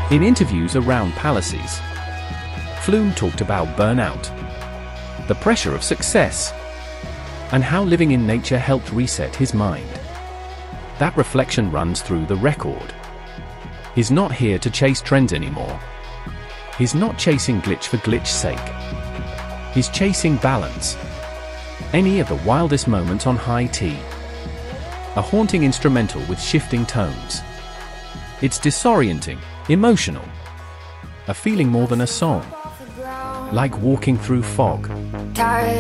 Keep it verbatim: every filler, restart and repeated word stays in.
In interviews around Palaces, Flume talked about burnout, the pressure of success, and how living in nature helped reset his mind. That reflection runs through the record. He's not here to chase trends anymore. He's not chasing glitch for glitch's sake. He's chasing balance. Any of the wildest moments on high tea. A haunting instrumental with shifting tones. It's disorienting, emotional. A feeling more than a song. Like walking through fog.